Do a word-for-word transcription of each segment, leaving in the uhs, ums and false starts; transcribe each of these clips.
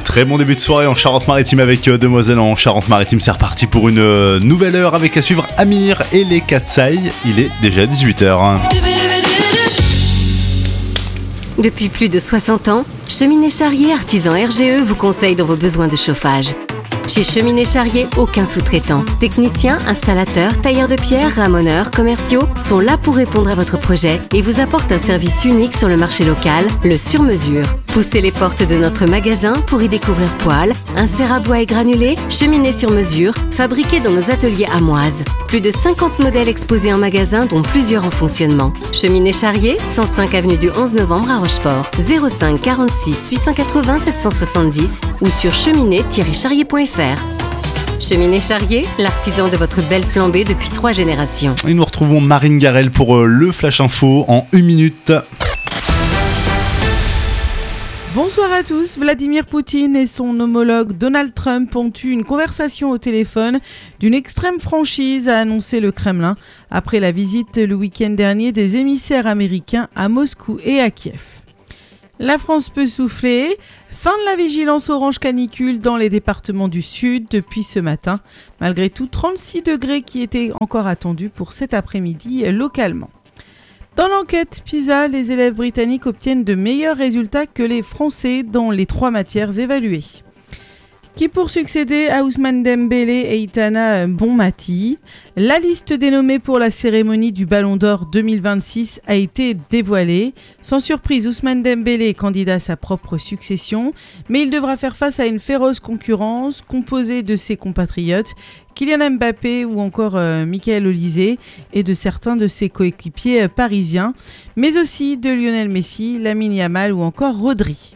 Très bon début de soirée en Charente-Maritime avec euh, Demoiselle en Charente-Maritime. C'est reparti pour une euh, nouvelle heure avec à suivre Amir et les Katsai. Il est déjà dix-huit heures. Depuis plus de soixante ans, Cheminée Charrier Artisan R G E vous conseille dans vos besoins de chauffage. Chez Cheminée Charrier, aucun sous-traitant. Techniciens, installateurs, tailleurs de pierre, ramoneurs, commerciaux sont là pour répondre à votre projet et vous apportent un service unique sur le marché local, le sur-mesure. Poussez les portes de notre magasin pour y découvrir poêles, inserts à bois et granulés, cheminées sur mesure, fabriquées dans nos ateliers amoises. Plus de cinquante modèles exposés en magasin, dont plusieurs en fonctionnement. Cheminée Charrier, cent cinq avenue du onze novembre à Rochefort, zéro cinq quarante-six huit cent quatre-vingts sept cent soixante-dix ou sur cheminée tiret charrier point f r. Cheminée Charrier, l'artisan de votre belle flambée depuis trois générations. Et nous retrouvons Marine Garel pour euh, le Flash Info en une minute. Bonsoir à tous. Vladimir Poutine et son homologue Donald Trump ont eu une conversation au téléphone d'une extrême franchise, a annoncé le Kremlin, après la visite le week-end dernier des émissaires américains à Moscou et à Kiev. La France peut souffler. Fin de la vigilance orange canicule dans les départements du Sud depuis ce matin. Malgré tout, trente-six degrés qui étaient encore attendus pour cet après-midi localement. Dans l'enquête PISA, les élèves britanniques obtiennent de meilleurs résultats que les Français dans les trois matières évaluées. Qui pour succéder à Ousmane Dembélé et Itana Bonmati. La liste des nommés pour la cérémonie du Ballon d'Or deux mille vingt-six a été dévoilée. Sans surprise, Ousmane Dembélé est candidat à sa propre succession, mais il devra faire face à une féroce concurrence composée de ses compatriotes Kylian Mbappé ou encore euh, Michael Olise et de certains de ses coéquipiers euh, parisiens, mais aussi de Lionel Messi, Lamine Yamal ou encore Rodri.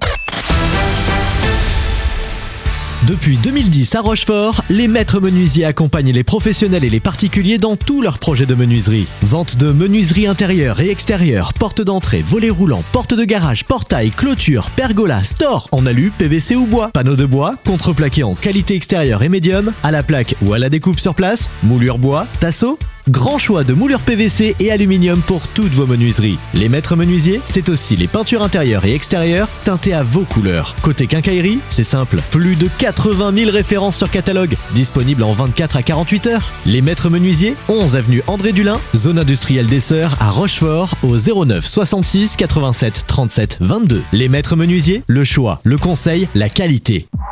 Depuis deux mille dix à Rochefort, les maîtres menuisiers accompagnent les professionnels et les particuliers dans tous leurs projets de menuiserie. Vente de menuiserie intérieure et extérieure, porte d'entrée, volets roulants, porte de garage, portail, clôture, pergola, store en alu, P V C ou bois, panneaux de bois, contreplaqué en qualité extérieure et médium, à la plaque ou à la découpe sur place, moulure bois, tasseau. Grand choix de moulures P V C et aluminium pour toutes vos menuiseries. Les maîtres menuisiers, c'est aussi les peintures intérieures et extérieures teintées à vos couleurs. Côté quincaillerie, c'est simple, plus de quatre-vingt mille références sur catalogue, disponibles en vingt-quatre à quarante-huit heures. Les maîtres menuisiers, onze avenue André Dulin, zone industrielle des Sœurs à Rochefort, au zéro neuf soixante-six quatre-vingt-sept trente-sept vingt-deux. Les maîtres menuisiers, le choix, le conseil, la qualité.